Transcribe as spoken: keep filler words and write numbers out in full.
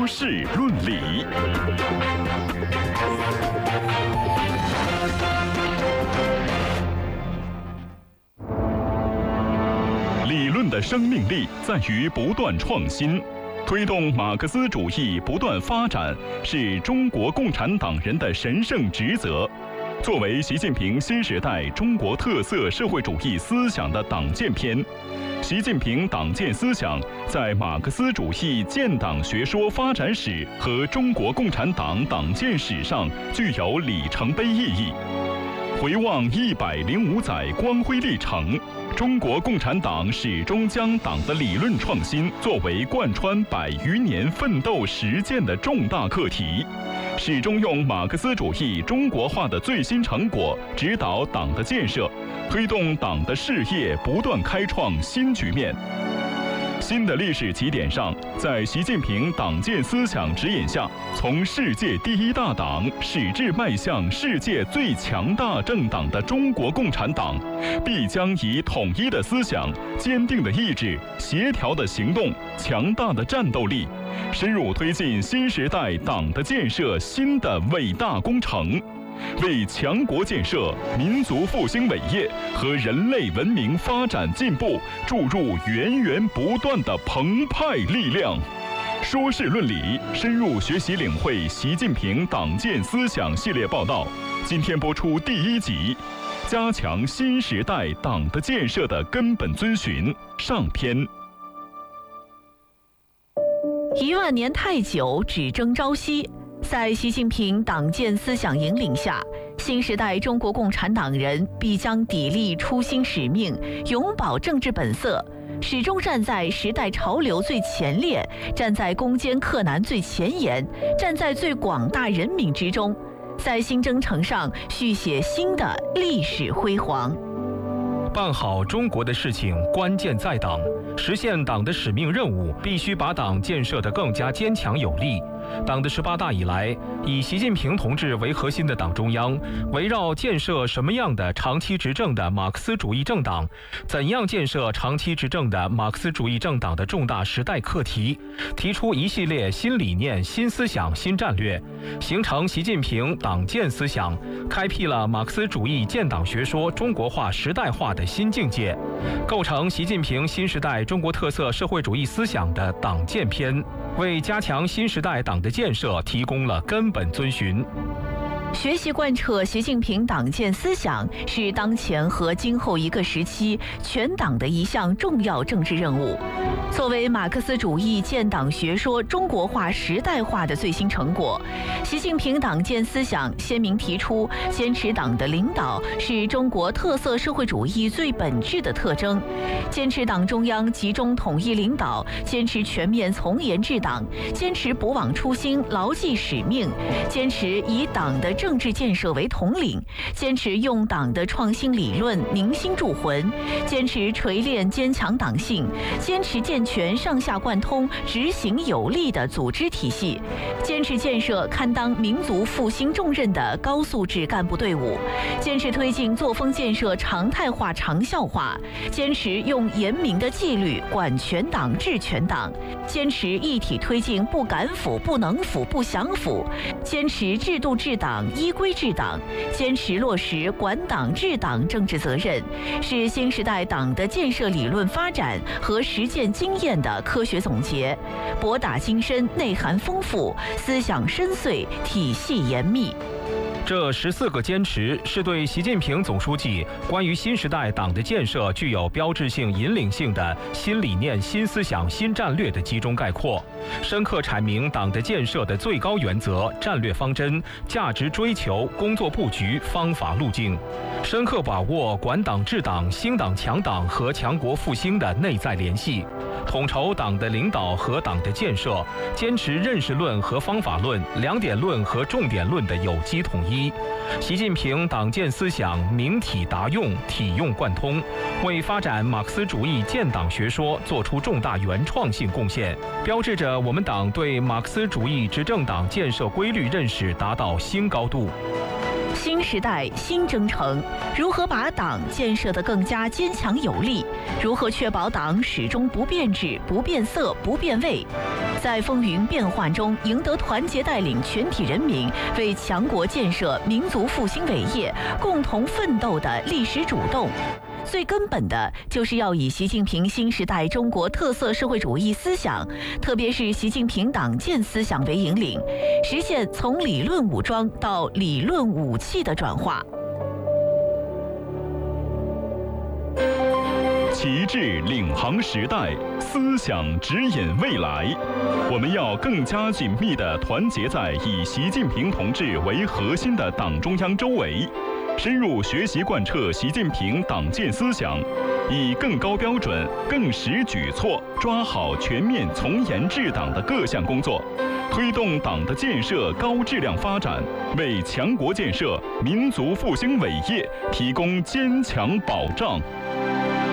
说事论理。理论的生命力在于不断创新，推动马克思主义不断发展是中国共产党人的神圣职责。作为习近平新时代中国特色社会主义思想的党建篇，习近平党建思想在马克思主义建党学说发展史和中国共产党党建史上具有里程碑意义。回望一百零五载光辉历程，中国共产党始终将党的理论创新作为贯穿百余年奋斗实践的重大课题，始终用马克思主义中国化的最新成果指导党的建设，推动党的事业不断开创新局面。新的历史起点上，在习近平党建思想指引下，从世界第一大党矢志迈向世界最强大政党的中国共产党，必将以统一的思想、坚定的意志、协调的行动、强大的战斗力，深入推进新时代党的建设新的伟大工程，为强国建设、民族复兴伟业和人类文明发展进步注入源源不断的澎湃力量。说事论理，深入学习领会习近平党建思想系列报道，今天播出第一集，加强新时代党的建设的根本遵循上篇。 一万年太久，只争朝夕。在习近平党建思想引领下，新时代中国共产党人必将砥砺初心使命，永葆政治本色，始终站在时代潮流最前列，站在攻坚克难最前沿，站在最广大人民之中，在新征程上续写新的历史辉煌。 办好中国的事情，关键在党。实现党的使命任务，必须把党建设得更加坚强有力。党的十八大以来，以习近平同志为核心的党中央，围绕建设什么样的长期执政的马克思主义政党，怎样建设长期执政的马克思主义政党的重大时代课题，提出一系列新理念、新思想、新战略，形成习近平党建思想，开辟了马克思主义建党学说中国化时代化的新境界，构成习近平新时代中国特色社会主义思想的党建篇，为加强新时代党的建设提供了根本遵循。 学习贯彻习近平党建思想是当前和今后一个时期全党的一项重要政治任务。作为马克思主义建党学说中国化时代化的最新成果，习近平党建思想鲜明提出，坚持党的领导是中国特色社会主义最本质的特征，坚持党中央集中统一领导，坚持全面从严治党，坚持不忘初心，牢记使命，坚持以党的政治建设为统领，坚持用党的创新理论凝心铸魂，坚持锤炼坚强党性，坚持健全上下贯通、执行有力的组织体系，坚持建设堪当民族复兴重任的高素质干部队伍，坚持推进作风建设常态化、长效化，坚持用严明的纪律管全党、治全党，坚持一体推进不敢腐、不能腐、不想腐，坚持制度治党、依规治党，坚持落实管党治党政治责任，是新时代党的建设理论发展和实践经验的科学总结，博大精深，内涵丰富，思想深邃，体系严密。 这十四个坚持是对习近平总书记关于新时代党的建设具有标志性引领性的新理念、新思想、新战略的集中概括，深刻阐明党的建设的最高原则、战略方针、价值追求、工作布局、方法路径，深刻把握管党治党、兴党强党和强国复兴的内在联系，统筹党的领导和党的建设，坚持认识论和方法论、两点论和重点论的有机统一。习近平党建思想明体达用、体用贯通，为发展马克思主义建党学说做出重大原创性贡献，标志着我们党对马克思主义执政党建设规律认识达到新高度。 新时代新征程，如何把党建设得更加坚强有力？如何确保党始终不变质、不变色、不变味？在风云变幻中赢得团结带领全体人民为强国建设、民族复兴伟业共同奋斗的历史主动。最根本的就是要以习近平新时代中国特色社会主义思想，特别是习近平党建思想为引领，实现从理论武装到理论武器的转化。 旗帜领航时代，思想指引未来。我们要更加紧密地团结在以习近平同志为核心的党中央周围，深入学习贯彻习近平党建思想，以更高标准、更实举措抓好全面从严治党的各项工作，推动党的建设高质量发展，为强国建设、民族复兴伟业提供坚强保障。